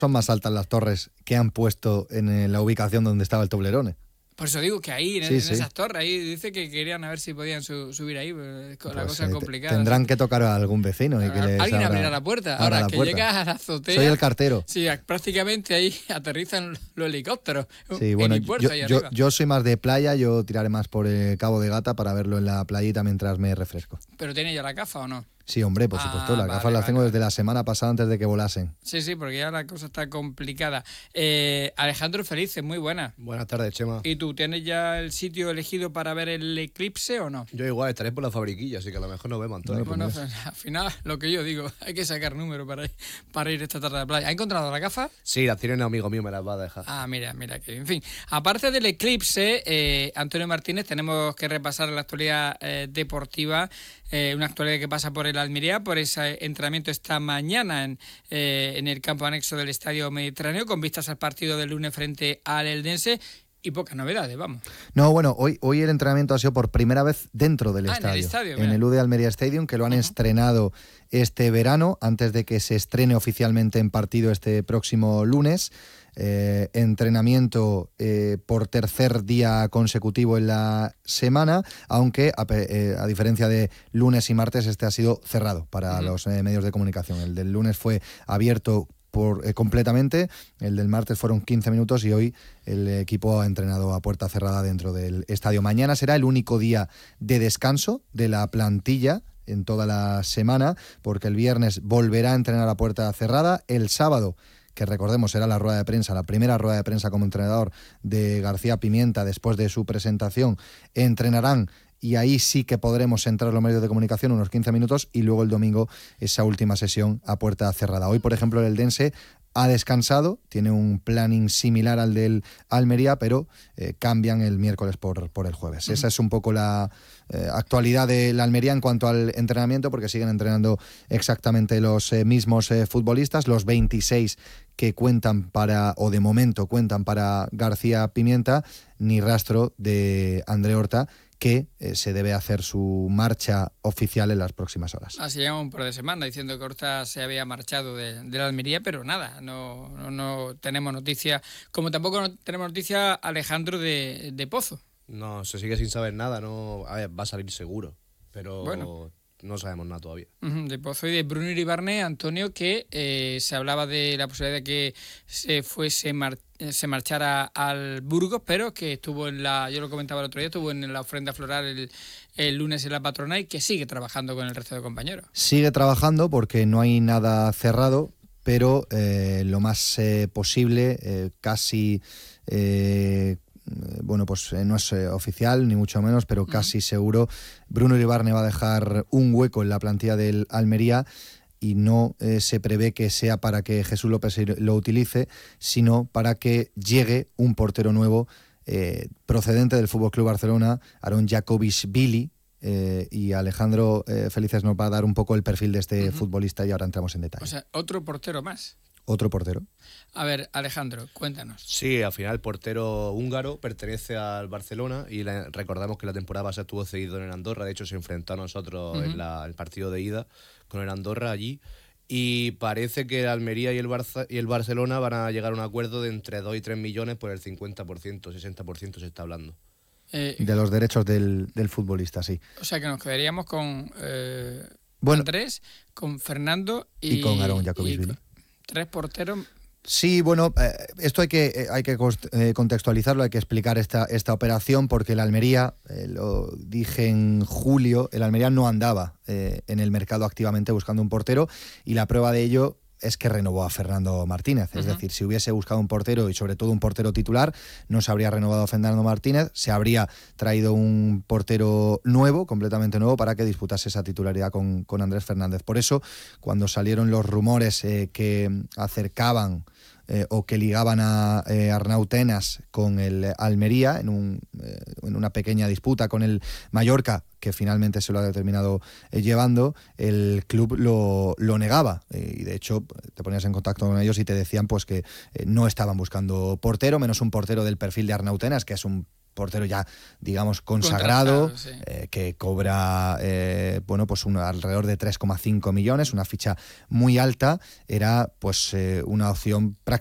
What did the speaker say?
son más altas las torres que han puesto en la ubicación donde estaba el Toblerone. Por eso digo que ahí, Sí. esas torres, ahí dice que querían a ver si podían subir ahí, pues la cosa es complicada. Tendrán que tocar a algún vecino. Y que les alguien abrirá la puerta. Ahora, que llegas a la azotea... Soy el cartero. Sí, prácticamente ahí aterrizan los helicópteros. Sí, bueno, yo soy más de playa, yo tiraré más por el Cabo de Gata para verlo en la playita mientras me refresco. ¿Pero tiene ya la gafa o no? Sí, hombre, por supuesto, las gafas las tengo desde la semana pasada antes de que volasen. Sí, porque ya la cosa está complicada. Alejandro Felices, muy buena. Buenas tardes, Chema. ¿Y tú tienes ya el sitio elegido para ver el eclipse o no? Yo igual estaré por la fabriquilla, así que a lo mejor nos vemos, Antonio. Bueno, al final, lo que yo digo, hay que sacar número para ir esta tarde a la playa. ¿Ha encontrado la gafa? Sí, las tiene un amigo mío, me las va a dejar. Mira, que en fin. Aparte del eclipse, Antonio Martínez, tenemos que repasar la actualidad deportiva, una actualidad que pasa por el Almería, por ese entrenamiento esta mañana en el campo anexo del Estadio Mediterráneo, con vistas al partido del lunes frente al Eldense. Y pocas novedades, vamos. No, bueno, hoy el entrenamiento ha sido por primera vez dentro del estadio. En el UD Almería Stadium, que lo han estrenado este verano, antes de que se estrene oficialmente en partido este próximo lunes. Entrenamiento por tercer día consecutivo en la semana, aunque a diferencia de lunes y martes, este ha sido cerrado para los medios de comunicación. El del lunes fue abierto completamente, el del martes fueron 15 minutos y hoy el equipo ha entrenado a puerta cerrada dentro del estadio. Mañana será el único día de descanso de la plantilla en toda la semana, porque el viernes volverá a entrenar a puerta cerrada. El sábado, que recordemos era la rueda de prensa, la primera rueda de prensa como entrenador de García Pimienta después de su presentación, entrenarán y ahí sí que podremos entrar los medios de comunicación unos 15 minutos y luego el domingo esa última sesión a puerta cerrada. Hoy, por ejemplo, el Eldense ha descansado, tiene un planning similar al del Almería, pero cambian el miércoles por el jueves. Esa es un poco la actualidad de la Almería en cuanto al entrenamiento, porque siguen entrenando exactamente los mismos futbolistas, los 26 que cuentan de momento cuentan para García Pimienta, ni rastro de André Horta, que se debe hacer su marcha oficial en las próximas horas. Así lleva un par de semanas diciendo que Horta se había marchado de la Almería, pero nada, no tenemos noticia, como tampoco no tenemos noticia, Alejandro, de Pozo. No, se sigue sin saber nada, no, a ver, va a salir seguro, pero bueno, no sabemos nada todavía. De Pozo y de Bruno Iribarne, Antonio, que se hablaba de la posibilidad de que se marchara al Burgos, pero que estuvo yo lo comentaba el otro día, estuvo en la ofrenda floral el lunes en la Patrona y que sigue trabajando con el resto de compañeros. Sigue trabajando porque no hay nada cerrado, pero lo más posible, casi... pues no es oficial, ni mucho menos, pero casi seguro, Bruno Iribarne va a dejar un hueco en la plantilla del Almería y no se prevé que sea para que Jesús López lo utilice, sino para que llegue un portero nuevo procedente del FC Barcelona, Aaron Jacobichvili, y Alejandro Felices nos va a dar un poco el perfil de este futbolista y ahora entramos en detalle. O sea, otro portero más. Otro portero. A ver, Alejandro, cuéntanos. Sí, al final el portero húngaro pertenece al Barcelona y recordamos que la temporada pasada estuvo cedido en el Andorra, de hecho se enfrentó a nosotros en el partido de ida con el Andorra allí y parece que el Almería y el Barcelona van a llegar a un acuerdo de entre 2 y 3 millones por el 50%, 60% se está hablando. De los derechos del futbolista, sí. O sea que nos quedaríamos con Andrés, con Fernando y con Aaron Jacobichvili. 3 porteros. Sí, bueno, esto hay que contextualizarlo, hay que explicar esta operación, porque el Almería, lo dije en julio, el Almería no andaba en el mercado activamente buscando un portero y la prueba de ello es que renovó a Fernando Martínez. Es decir, si hubiese buscado un portero y sobre todo un portero titular, no se habría renovado a Fernando Martínez, se habría traído un portero nuevo, completamente nuevo, para que disputase esa titularidad con Andrés Fernández. Por eso, cuando salieron los rumores que acercaban o que ligaban a Arnau Tenas con el Almería en una pequeña disputa con el Mallorca, que finalmente se lo ha terminado llevando, el club lo negaba y de hecho te ponías en contacto con ellos y te decían pues que no estaban buscando portero, menos un portero del perfil de Arnau Tenas, que es un portero ya, digamos, consagrado, Sí. que cobra pues alrededor de 3,5 millones, una ficha muy alta, era pues una opción práctica